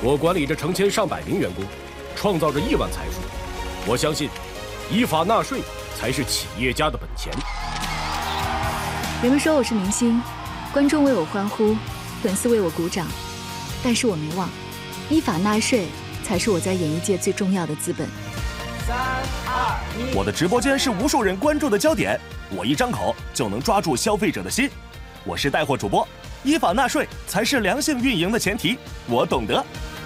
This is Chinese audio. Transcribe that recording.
我管理着成千上百名员工，创造着亿万财富。我相信，依法纳税才是企业家的本钱。 人们说我是明星，观众为我欢呼，粉丝为我鼓掌，但是我没忘，依法纳税才是我在演艺界最重要的资本。 3、2、1， 我的直播间是无数人关注的焦点，我一张口就能抓住消费者的心。我是带货主播，依法纳税才是良性运营的前提，我懂得。